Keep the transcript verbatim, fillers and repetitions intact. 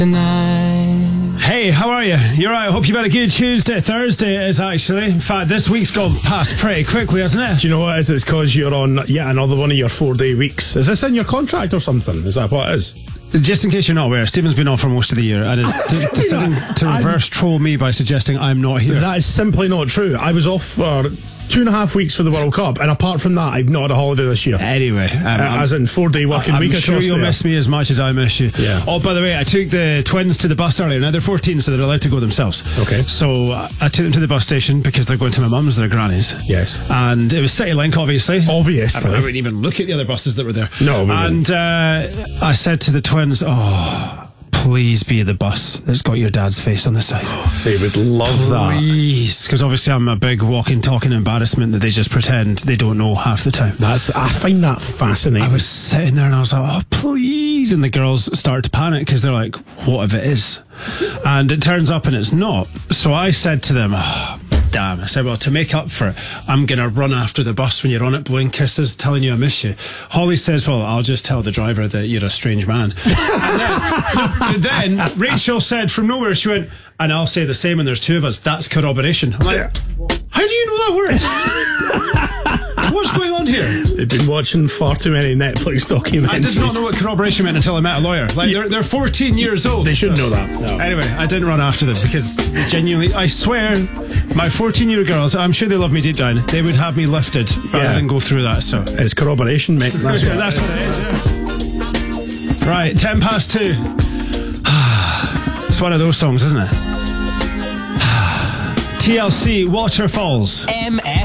Hey, how are you? You're right. I hope you've had a good Tuesday. Thursday it is actually. In fact, this week's gone past pretty quickly, hasn't it? Do you know what it is? It's because you're on yet another one of your four-day weeks. Is this in your contract or something? Is that what it is? Just in case you're not aware, Stephen's been off for most of the year and is d- deciding to reverse troll me by suggesting I'm not here. That is simply not true. I was off for two and a half weeks for the World Cup, and apart from that, I've not had a holiday this year. Anyway, um, uh, as in four-day working I'm week. I'm sure you'll there. miss me as much as I miss you. Yeah. Oh, by the way, I took the twins to the bus earlier. Now they're fourteen, so they're allowed to go themselves. Okay. So uh, I took them to the bus station because they're going to my mum's, their granny's. Yes. And it was City Link, obviously. Obviously. I, I wouldn't even look at the other buses that were there. No, we And uh, I said to the twins, oh, please be the bus that's got your dad's face on the side. They would love that. Please. Because obviously I'm a big walking, talking embarrassment that they just pretend they don't know half the time. That's. I find that fascinating. I was sitting there and I was like, oh, please. And the girls start to panic because they're like, what if it is? And it turns up and it's not. So I said to them, oh, damn. I said, well, to make up for it, I'm going to run after the bus when you're on it, blowing kisses, telling you I miss you. Holly says, well, I'll just tell the driver that you're a strange man. And then, then Rachel said from nowhere, she went, and I'll say the same when there's two of us. That's corroboration. I'm like, how do you know that word? What's going on here? They've been watching far too many Netflix documentaries. I did not know what corroboration meant until I met a lawyer. Like, they're, they're fourteen years old. They should so. know that. No. Anyway, I didn't run after them because genuinely, I swear, my fourteen-year-old girls, I'm sure they love me deep down, they would have me lifted rather Yeah. than go through that. So It's corroboration, mate. That's what, that's what it is. Yeah. Right, ten past two. It's one of those songs, isn't it? T L C, Waterfalls. M F